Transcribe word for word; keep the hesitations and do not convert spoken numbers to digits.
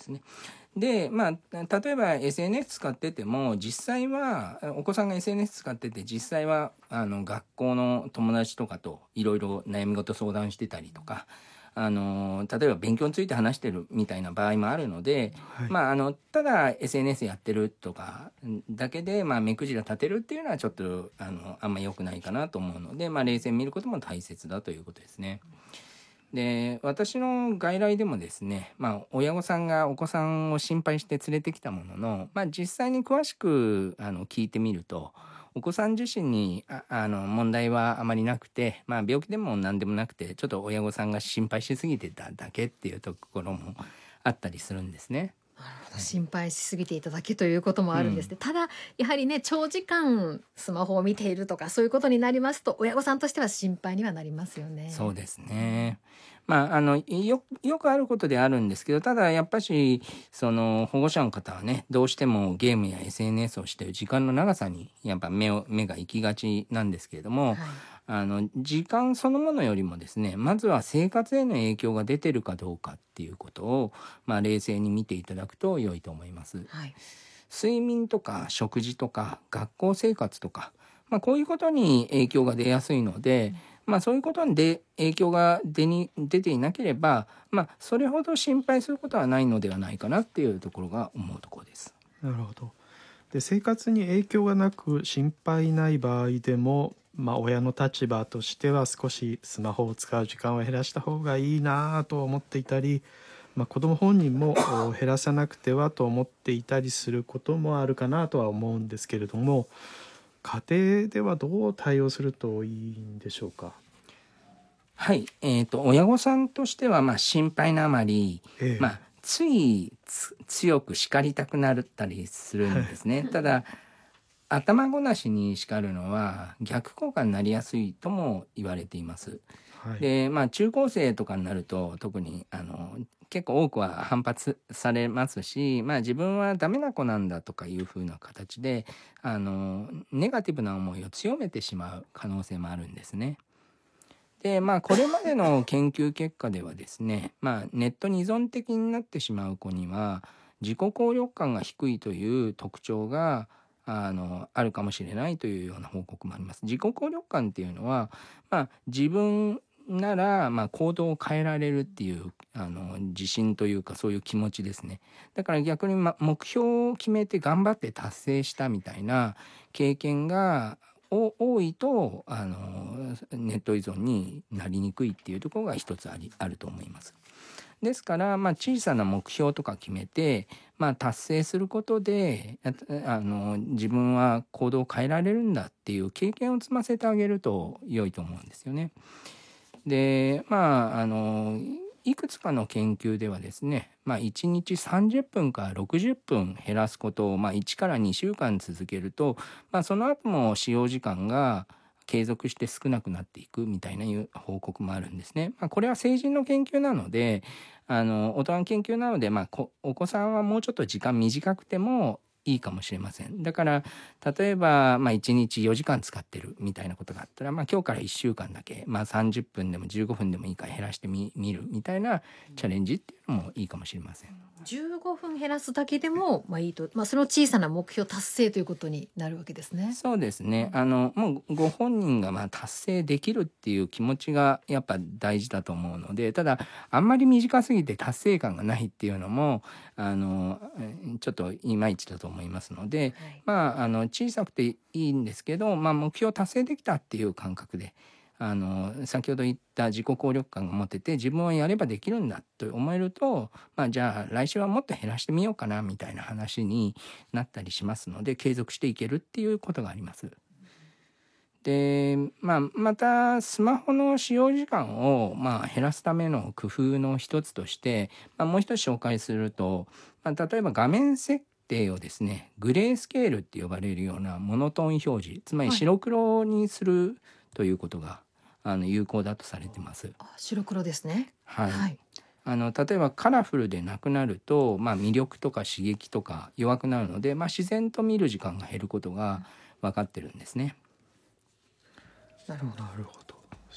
ですね。で、まあ、例えば エスエヌエス 使ってても、実際は、お子さんが エスエヌエス 使ってて、実際は、あの、学校の友達とかといろいろ悩み事相談してたりとか、あの、例えば勉強について話してるみたいな場合もあるので、 はい、 まあ、あの、ただ エスエヌエス やってるとかだけで、まあ、目くじら立てるっていうのはちょっと、あの、あんま良くないかなと思うので、まあ、冷静に見ることも大切だということですね。で、私の外来でもですね、まあ、親御さんがお子さんを心配して連れてきたものの、まあ、実際に詳しくあの聞いてみると、お子さん自身にああの問題はあまりなくて、まあ、病気でも何でもなくて、ちょっと親御さんが心配しすぎてただけっていうところもあったりするんですね。 なるほど、心配しすぎていただけということもあるんですね、うん、ただやはりね、長時間スマホを見ているとかそういうことになりますと、親御さんとしては心配にはなりますよね。 そうですね。まあ、あのよよくあることであるんですけど、ただやっぱりその保護者の方はね、どうしてもゲームや エスエヌエス をしている時間の長さにやっぱ目を目が行きがちなんですけれども、はい、あの時間そのものよりもですね、まずは生活への影響が出てるかどうかっていうことを、まあ、冷静に見ていただくと良いと思います。はい、睡眠とか食事とか学校生活とか、まあ、こういうことに影響が出やすいので、うん、まあ、そういうことで影響が出に出ていなければ、まあ、それほど心配することはないのではないかなっていうところが思うところです。 なるほど。で、生活に影響がなく心配ない場合でも、まあ、親の立場としては少しスマホを使う時間を減らした方がいいなと思っていたり、まあ、子ども本人も減らさなくてはと思っていたりすることもあるかなとは思うんですけれども、家庭ではどう対応するといいんでしょうか。 はい、えーと、親御さんとしてはまあ心配なあまり、えーまあ、ついつ強く叱りたくなったりするんですね。ただ頭ごなしに叱るのは逆効果になりやすいとも言われています。はい、で、まあ、中高生とかになると特にあの結構多くは反発されますし、まあ、自分はダメな子なんだとかいうふうな形であのネガティブな思いを強めてしまう可能性もあるんですね。で、まあ、これまでの研究結果ではですね、まあ、ネットに依存的になってしまう子には自己効力感が低いという特徴があのあるかもしれないというような報告もあります。自己効力感っていうのは、まあ、自分ならまあ行動を変えられるっていうあの自信というか、そういう気持ちですね。だから逆に、ま、目標を決めて頑張って達成したみたいな経験が多いとあのネット依存になりにくいっていうところが一つありあると思います。ですから、まあ、小さな目標とか決めて、まあ、達成することであの自分は行動を変えられるんだっていう経験を積ませてあげると良いと思うんですよね。で、まああのいくつかの研究ではですね、まあ、いちにちさんじゅっぷんからろくじゅっぷん減らすことを、まあ、いちからにしゅうかん続けると、まあ、その後も使用時間が継続して少なくなっていくみたいな報告もあるんですね。まあ、これは成人の研究なので、あの大人の研究なので、まあ、お子さんはもうちょっと時間短くてもいいかもしれません。だから例えば、まあ、いちにちよじかん使ってるみたいなことがあったら、まあ、今日からいっしゅうかんだけ、まあ、さんじゅっぷんでもじゅうごふんでもいいから減らしてみるみたいなチャレンジっていうのもいいかもしれません。 じゅうごふん減らすだけでも、まあ、いいと、まあ、その小さな目標達成ということになるわけですね。 そうですね。あのもうご本人がまあ達成できるっていう気持ちがやっぱ大事だと思うので、ただあんまり短すぎて達成感がないっていうのもあのちょっといまいちだと思いますので、はい、まああの小さくていいんですけど、まあ、目標達成できたっていう感覚で、あの先ほど言った自己効力感が持てて自分はやればできるんだと思えると、まあ、じゃあ来週はもっと減らしてみようかなみたいな話になったりしますので、継続していけるっていうことがあります。で、まあ、またスマホの使用時間を、まあ、減らすための工夫の一つとして、まあ、もう一つ紹介すると、まあ、例えば画面設定をですね、グレースケールって呼ばれるようなモノトーン表示、つまり白黒にするということが、はい、あの有効だとされてます。 あ、白黒ですね。 はい、はい、あの例えばカラフルでなくなると、まあ、魅力とか刺激とか弱くなるので、まあ、自然と見る時間が減ることが分かってるんですね。 なるほど。 なるほど。